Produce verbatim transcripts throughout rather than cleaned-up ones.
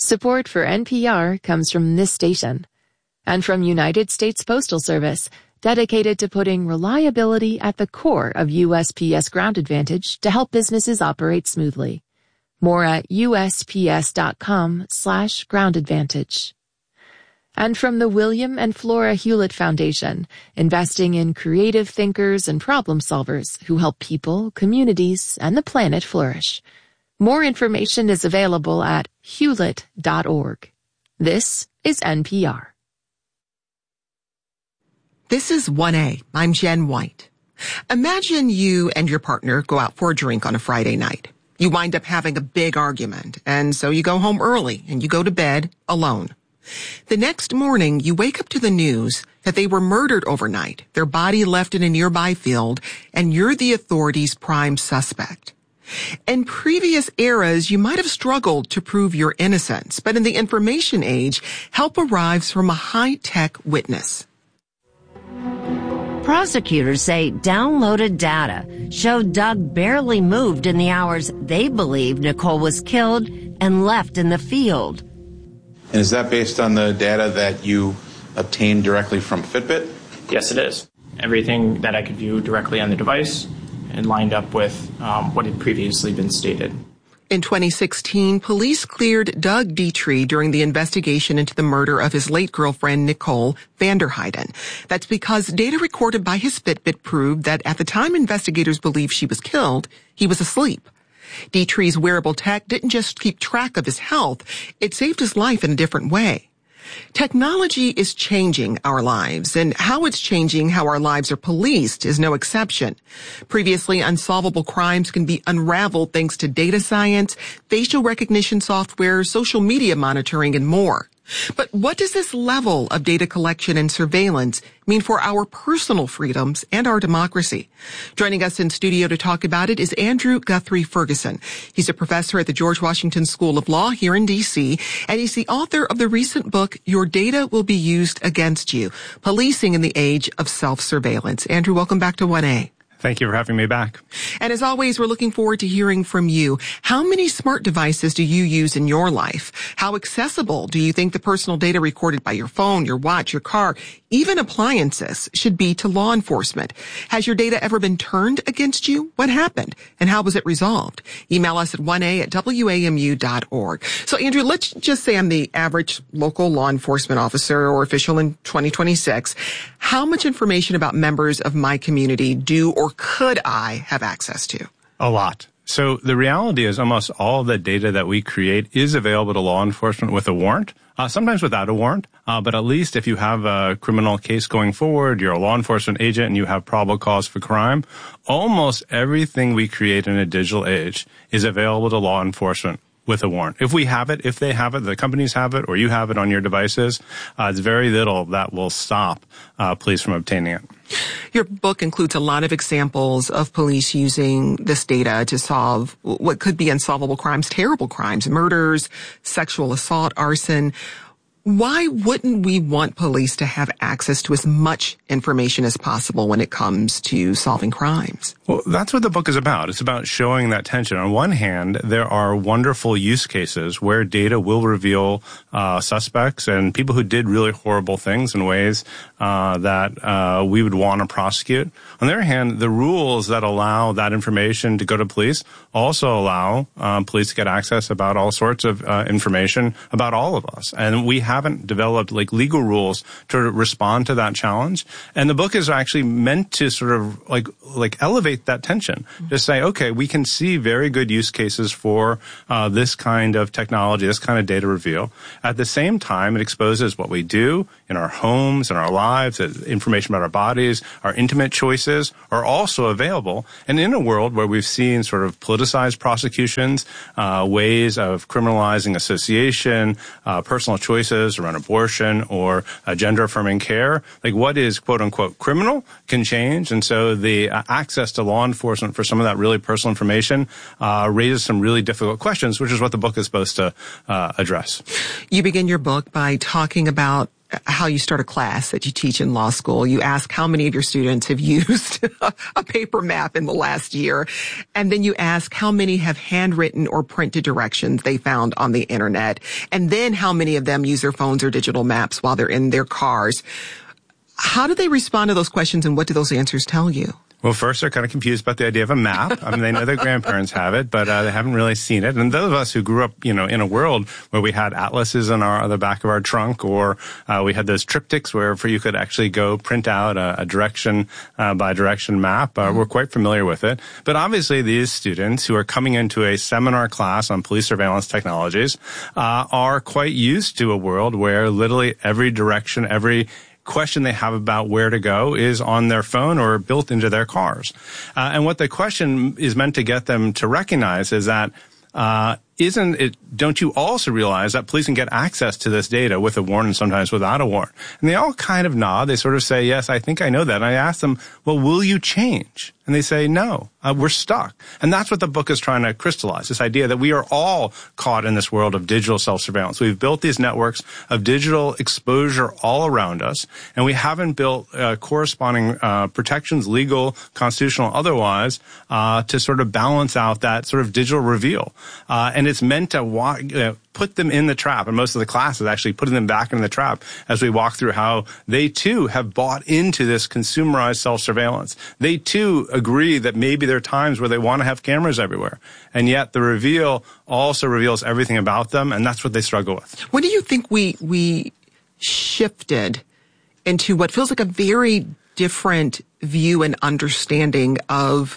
Support for N P R comes from this station and from United States Postal Service, dedicated to putting reliability at the core of U S P S Ground Advantage to help businesses operate smoothly. More at usps.com slash ground advantage. And from the William and Flora Hewlett Foundation, investing in creative thinkers and problem solvers who help people, communities, and the planet flourish. More information is available at hewlett dot org. This is N P R. This is one A. I'm Jen White. Imagine you and your partner go out for a drink on a Friday night. You wind up having a big argument, and so you go home early and you go to bed alone. The next morning, you wake up to the news that they were murdered overnight, their body left in a nearby field, and you're the authorities' prime suspect. In previous eras, you might have struggled to prove your innocence, but in the information age, help arrives from a high-tech witness. Prosecutors say downloaded data showed Doug barely moved in the hours they believe Nicole was killed and left in the field. And is that based on the data that you obtained directly from Fitbit? Yes, it is. Everything that I could view directly on the device and lined up with um, what had previously been stated. In twenty sixteen, police cleared Doug Dietrich during the investigation into the murder of his late girlfriend, Nicole Vanderheiden. That's because data recorded by his Fitbit proved that at the time investigators believed she was killed, he was asleep. Dietrich's wearable tech didn't just keep track of his health, it saved his life in a different way. Technology is changing our lives, and how it's changing how our lives are policed is no exception. Previously unsolvable crimes can be unraveled thanks to data science, facial recognition software, social media monitoring, and more. But what does this level of data collection and surveillance mean for our personal freedoms and our democracy? Joining us in studio to talk about it is Andrew Guthrie Ferguson. He's a professor at the George Washington School of Law here in D C, and he's the author of the recent book, Your Data Will Be Used Against You, Policing in the Age of Self-Surveillance. Andrew, welcome back to one A. Thank you for having me back. And as always, we're looking forward to hearing from you. How many smart devices do you use in your life? How accessible do you think the personal data recorded by your phone, your watch, your car, even appliances should be to law enforcement? Has your data ever been turned against you? What happened? And how was it resolved? Email us at one A at W A M U dot org. So, Andrew, let's just say I'm the average local law enforcement officer or official in twenty twenty-six. How much information about members of my community do or could I have access to? A lot. So the reality is almost all of the data that we create is available to law enforcement with a warrant, uh, sometimes without a warrant. Uh, but at least if you have a criminal case going forward, you're a law enforcement agent and you have probable cause for crime, almost everything we create in a digital age is available to law enforcement with a warrant. If we have it, if they have it, the companies have it, or you have it on your devices, uh, it's very little that will stop uh, police from obtaining it. Your book includes a lot of examples of police using this data to solve what could be unsolvable crimes, terrible crimes, murders, sexual assault, arson. Why wouldn't we want police to have access to as much information as possible when it comes to solving crimes? Well, that's what the book is about. It's about showing that tension. On one hand, there are wonderful use cases where data will reveal uh, suspects and people who did really horrible things in ways uh, that uh, we would want to prosecute. On the other hand, the rules that allow that information to go to police also allow um, police to get access about all sorts of uh, information about all of us. And we haven't developed like legal rules to respond to that challenge. And the book is actually meant to sort of like like elevate that tension. Mm-hmm. To say, okay, we can see very good use cases for uh, this kind of technology, this kind of data reveal. At the same time, it exposes what we do in our homes, in our lives, information about our bodies, our intimate choices are also available. And in a world where we've seen sort of politicized prosecutions, uh, ways of criminalizing association, uh, personal choices around abortion or uh, gender-affirming care, like what is quote-unquote criminal can change. And so the uh, access to law enforcement for some of that really personal information uh, raises some really difficult questions, which is what the book is supposed to uh, address. You begin your book by talking about how you start a class that you teach in law school. You ask how many of your students have used a paper map in the last year. And then you ask how many have handwritten or printed directions they found on the internet. And then how many of them use their phones or digital maps while they're in their cars. How do they respond to those questions, and what do those answers tell you? Well, first, they're kind of confused about the idea of a map. I mean, they know their grandparents have it, but uh, they haven't really seen it. And those of us who grew up, you know, in a world where we had atlases on our on the back of our trunk, or uh, we had those triptychs where you could actually go print out a, a direction uh, by direction map, uh, mm-hmm. we're quite familiar with it. But obviously, these students who are coming into a seminar class on police surveillance technologies uh, are quite used to a world where literally every direction, every question they have about where to go is on their phone or built into their cars. Uh, and what the question is meant to get them to recognize is that uh isn't it, don't you also realize that police can get access to this data with a warrant and sometimes without a warrant? And they all kind of nod. They sort of say, yes, I think I know that. And I ask them, well, will you change? And they say, no, uh, we're stuck. And that's what the book is trying to crystallize, this idea that we are all caught in this world of digital self-surveillance. We've built these networks of digital exposure all around us, and we haven't built uh, corresponding uh, protections, legal, constitutional, otherwise, uh, to sort of balance out that sort of digital reveal. Uh, and it's meant to wa- uh, put them in the trap, and most of the class is actually putting them back in the trap as we walk through how they too have bought into this consumerized self-surveillance. They too agree that maybe there are times where they want to have cameras everywhere, and yet the reveal also reveals everything about them, and that's what they struggle with. When do you think we we shifted into what feels like a very different view and understanding of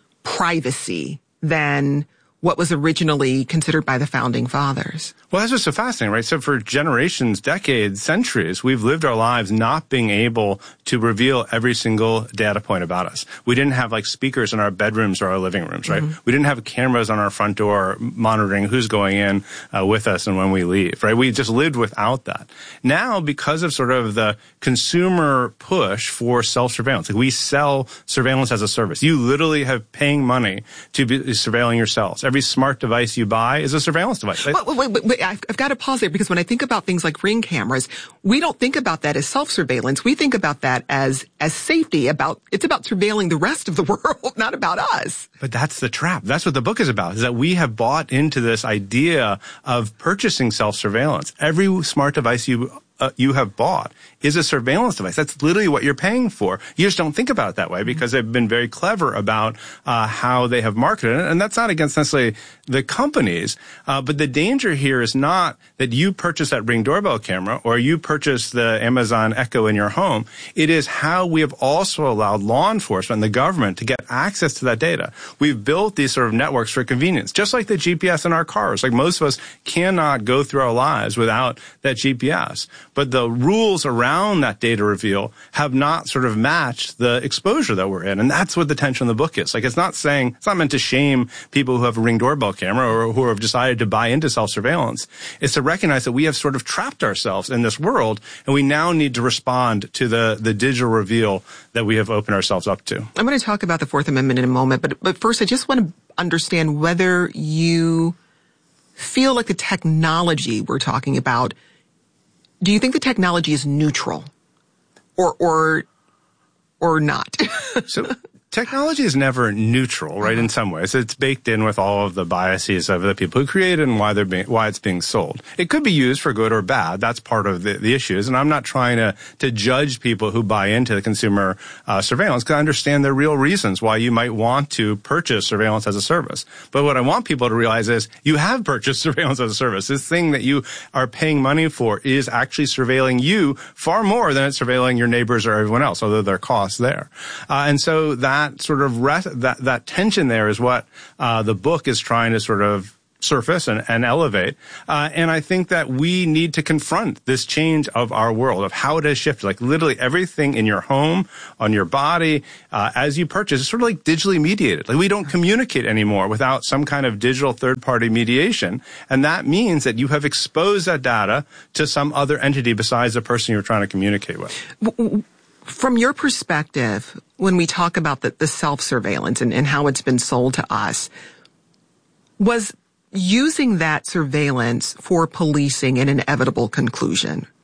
privacy than what was originally considered by the founding fathers? Well, that's what's so fascinating, right? So for generations, decades, centuries, we've lived our lives not being able to reveal every single data point about us. We didn't have like speakers in our bedrooms or our living rooms, right? Mm-hmm. We didn't have cameras on our front door monitoring who's going in uh, with us and when we leave, right? We just lived without that. Now, because of sort of the consumer push for self-surveillance, like we sell surveillance as a service. You literally have paying money to be surveilling yourselves. Every smart device you buy is a surveillance device. Right? Wait, wait, wait, wait. I've, I've got to pause there, because when I think about things like Ring cameras, we don't think about that as self-surveillance. We think about that as as safety. About it's about surveilling the rest of the world, not about us. But that's the trap. That's what the book is about, is that we have bought into this idea of purchasing self-surveillance. Every smart device you Uh, you have bought is a surveillance device. That's literally what you're paying for. You just don't think about it that way because they've been very clever about uh, how they have marketed it. And that's not against necessarily the companies. Uh, but the danger here is not that you purchase that Ring doorbell camera or you purchase the Amazon Echo in your home. It is how we have also allowed law enforcement and the government to get access to that data. We've built these sort of networks for convenience, just like the G P S in our cars. Like most of us cannot go through our lives without that G P S. But the rules around that data reveal have not sort of matched the exposure that we're in. And that's what the tension of the book is. Like, it's not saying, it's not meant to shame people who have a Ring doorbell camera or who have decided to buy into self-surveillance. It's to recognize that we have sort of trapped ourselves in this world, and we now need to respond to the, the digital reveal that we have opened ourselves up to. I'm going to talk about the Fourth Amendment in a moment, but, but first I just want to understand whether you feel like the technology we're talking about, do you think the technology is neutral or or or not? So technology is never neutral, right, in some ways. It's baked in with all of the biases of the people who create it and why they're being, why it's being sold. It could be used for good or bad. That's part of the, the issues. And I'm not trying to, to judge people who buy into the consumer uh, surveillance, because I understand their real reasons why you might want to purchase surveillance as a service. But what I want people to realize is you have purchased surveillance as a service. This thing that you are paying money for is actually surveilling you far more than it's surveilling your neighbors or everyone else, although there are costs there. Uh, and so that That sort of rest, that that tension there is what uh, the book is trying to sort of surface and, and elevate. Uh, and I think that we need to confront this change of our world, of how it has shifted. Like literally everything in your home, on your body, uh, as you purchase, is sort of like digitally mediated. Like we don't communicate anymore without some kind of digital third-party mediation. And that means that you have exposed that data to some other entity besides the person you're trying to communicate with. From your perspective, when we talk about the, the self-surveillance and, and how it's been sold to us, was using that surveillance for policing an inevitable conclusion?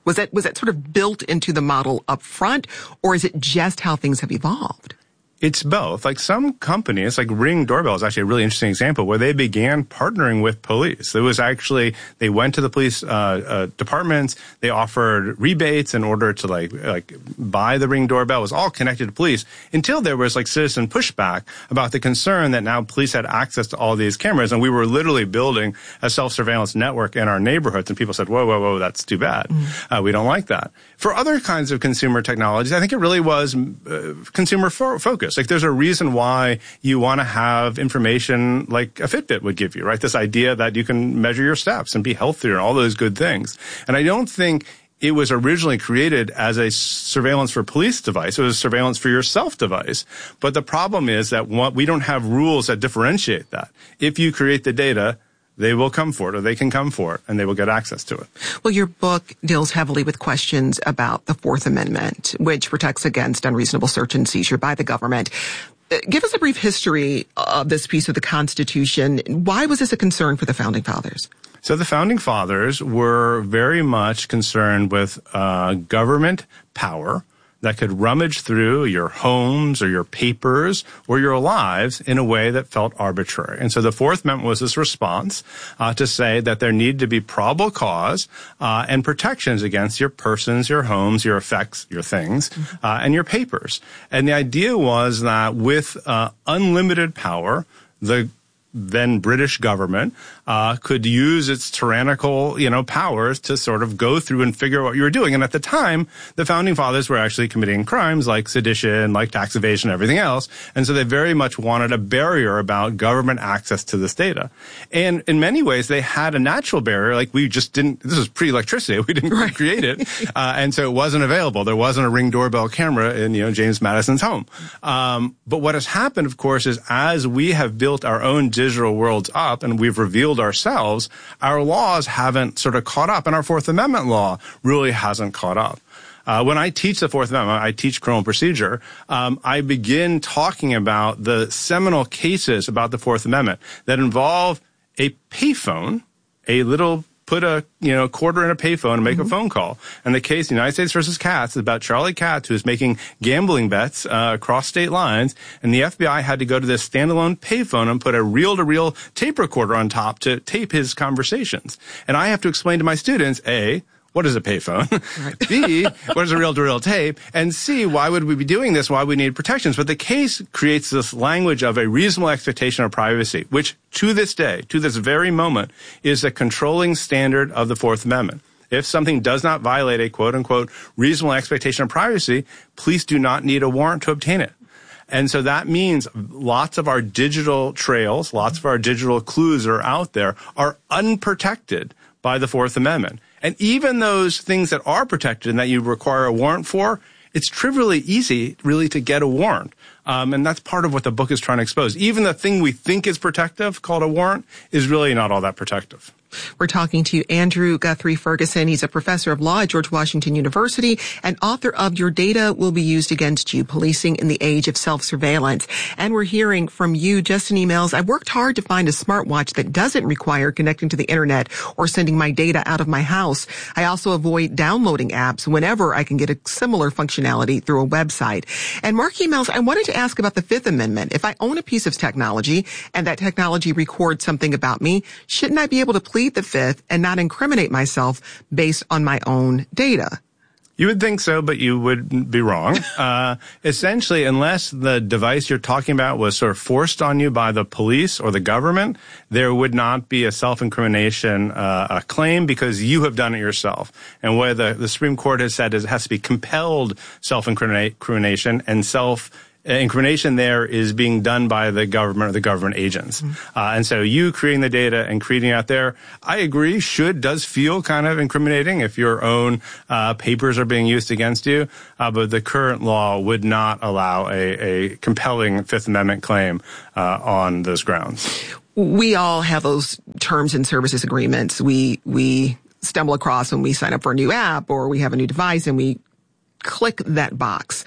Was that, was that sort of built into the model up front, or is it just how things have evolved? It's both. Like some companies, like Ring Doorbell is actually a really interesting example where they began partnering with police. It was actually, they went to the police uh, uh departments, they offered rebates in order to like like buy the Ring Doorbell. It was all connected to police until there was like citizen pushback about the concern that now police had access to all these cameras, and we were literally building a self-surveillance network in our neighborhoods, and people said, whoa, whoa, whoa, that's too bad. Mm. Uh, we don't like that. For other kinds of consumer technologies, I think it really was uh, consumer fo- focused. Like there's a reason why you want to have information like a Fitbit would give you, right? This idea that you can measure your steps and be healthier and all those good things. And I don't think it was originally created as a surveillance for police device. It was a surveillance for yourself device. But the problem is that what, we don't have rules that differentiate that. If you create the data, they will come for it, or they can come for it, and they will get access to it. Well, your book deals heavily with questions about the Fourth Amendment, which protects against unreasonable search and seizure by the government. Give us a brief history of this piece of the Constitution. Why was this a concern for the Founding Fathers? So the Founding Fathers were very much concerned with uh, government power that could rummage through your homes or your papers or your lives in a way that felt arbitrary. And so the Fourth Amendment was this response uh, to say that there needed to be probable cause uh, and protections against your persons, your homes, your effects, your things, uh, and your papers. And the idea was that with uh, unlimited power, the then British government uh could use its tyrannical, you know, powers to sort of go through and figure out what you were doing. And at the time, the Founding Fathers were actually committing crimes like sedition, like tax evasion, everything else. And so they very much wanted a barrier about government access to this data. And in many ways, they had a natural barrier. Like we just didn't, this was pre-electricity. We didn't right. create it. Uh, and so it wasn't available. There wasn't a Ring doorbell camera in, you know, James Madison's home. Um, but what has happened, of course, is as we have built our own digital worlds up and we've revealed ourselves, our laws haven't sort of caught up, and our Fourth Amendment law really hasn't caught up. Uh, when I teach the Fourth Amendment, I teach criminal procedure, um, I begin talking about the seminal cases about the Fourth Amendment that involve a payphone, a little put a, you know, quarter in a payphone and make mm-hmm. a phone call. And the case, United States versus Katz, is about Charlie Katz, who is making gambling bets uh, across state lines. And the F B I had to go to this standalone payphone and put a reel-to-reel tape recorder on top to tape his conversations. And I have to explain to my students, A, what is a payphone? Right. B, what is a reel-to-reel tape? And C, why would we be doing this? Why we need protections? But the case creates this language of a reasonable expectation of privacy, which to this day, to this very moment, is the controlling standard of the Fourth Amendment. If something does not violate a quote-unquote reasonable expectation of privacy, police do not need a warrant to obtain it. And so that means lots of our digital trails, lots of our digital clues that are out there are unprotected by the Fourth Amendment. And even those things that are protected and that you require a warrant for, it's trivially easy, really, to get a warrant. Um, and that's part of what the book is trying to expose. Even the thing we think is protective, called a warrant, is really not all that protective. We're talking to Andrew Guthrie Ferguson. He's a professor of law at George Washington University and author of Your Data Will Be Used Against You, Policing in the Age of Self-Surveillance. And we're hearing from you just in emails. I worked hard to find a smartwatch that doesn't require connecting to the internet or sending my data out of my house. I also avoid downloading apps whenever I can get a similar functionality through a website. And Mark emails, I wanted to ask about the Fifth Amendment. If I own a piece of technology and that technology records something about me, shouldn't I be able to plead the Fifth and not incriminate myself based on my own data? You would think so, but you would be wrong. Uh, essentially, unless the device you're talking about was sort of forced on you by the police or the government, there would not be a self-incrimination uh, a claim because you have done it yourself. And what the, the Supreme Court has said is it has to be compelled self-incrimination, and self incrimination there is being done by the government or the government agents. Mm-hmm. Uh, and so you creating the data and creating it out there, I agree, should, does feel kind of incriminating if your own uh, papers are being used against you. Uh, but the current law would not allow a, a compelling Fifth Amendment claim uh, on those grounds. We all have those terms and services agreements we, we stumble across when we sign up for a new app or we have a new device and we click that box.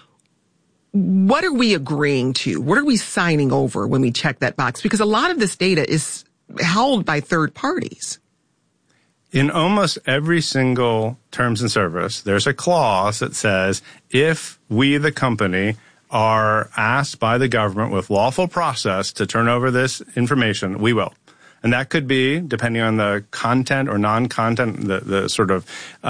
What are we agreeing to? What are we signing over when we check that box? Because a lot of this data is held by third parties. In almost every single terms and service, there's a clause that says if we, the company, are asked by the government with lawful process to turn over this information, we will. And that could be, depending on the content or non-content, the, the sort of uh, uh,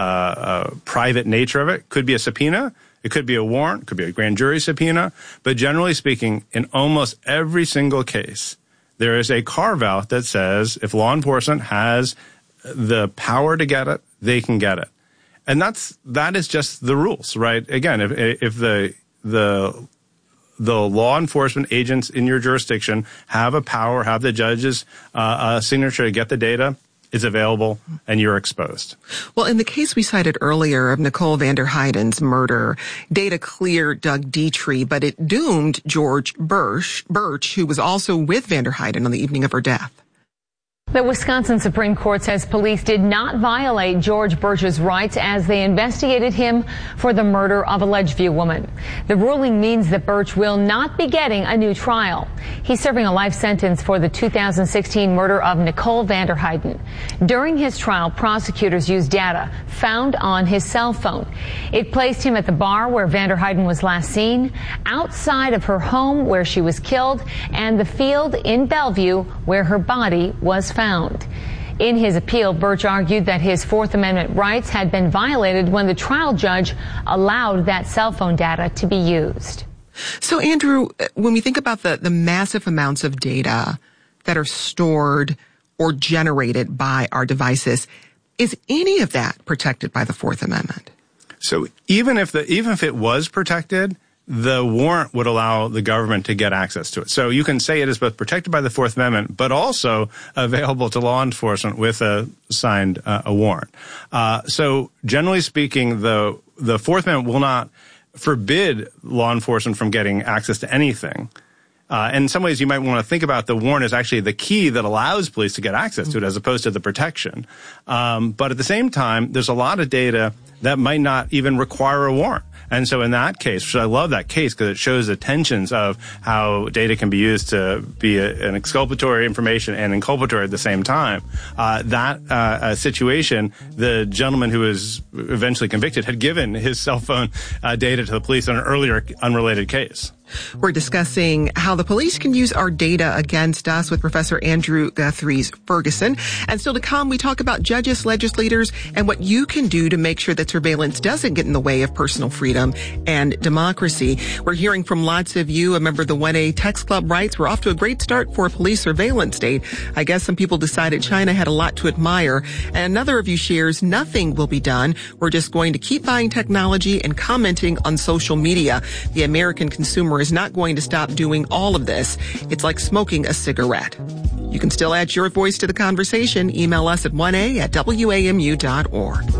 uh, private nature of it, could be a subpoena. It could be a warrant, could be a grand jury subpoena. But generally speaking, in almost every single case, there is a carve-out that says if law enforcement has the power to get it, they can get it. And that's that is just the rules, right? Again, if if the the the law enforcement agents in your jurisdiction have a power, have the judge's uh, uh, signature to get the data, it's available, and you're exposed. Well, in the case we cited earlier of Nicole Vanderheyden's murder, data cleared Doug Dietrich, but it doomed George Birch, Birch, who was also with Vanderheyden on the evening of her death. The Wisconsin Supreme Court says police did not violate George Birch's rights as they investigated him for the murder of a Ledgeview woman. The ruling means that Birch will not be getting a new trial. He's serving a life sentence for the two thousand sixteen murder of Nicole Vanderheyden. During his trial, prosecutors used data found on his cell phone. It placed him at the bar where Vanderheyden was last seen, outside of her home where she was killed, and the field in Bellevue where her body was found. Found. In his appeal, Birch argued that his Fourth Amendment rights had been violated when the trial judge allowed that cell phone data to be used. So, Andrew, when we think about the, the massive amounts of data that are stored or generated by our devices, is any of that protected by the Fourth Amendment? So even if the even if it was protected, the warrant would allow the government to get access to it. So you can say it is both protected by the Fourth Amendment, but also available to law enforcement with a signed uh, a warrant. Uh, so generally speaking, the the Fourth Amendment will not forbid law enforcement from getting access to anything. Uh, in some ways, you might want to think about the warrant as actually the key that allows police to get access to it as opposed to the protection. Um, but at the same time, there's a lot of data that might not even require a warrant. And so in that case, which I love that case because it shows the tensions of how data can be used to be a, an exculpatory information and inculpatory at the same time. Uh, that uh, situation, the gentleman who was eventually convicted had given his cell phone uh, data to the police on an earlier unrelated case. We're discussing how the police can use our data against us with Professor Andrew Guthries-Ferguson. And still to come, we talk about judges, legislators, and what you can do to make sure that surveillance doesn't get in the way of personal freedom and democracy. We're hearing from lots of you. A member of the one A Text Club writes, we're off to a great start for a police surveillance state. I guess some people decided China had a lot to admire. And another of you shares, nothing will be done. We're just going to keep buying technology and commenting on social media. The American consumer is not going to stop doing all of this. It's like smoking a cigarette. You can still add your voice to the conversation. Email us at one A at W A M U dot org.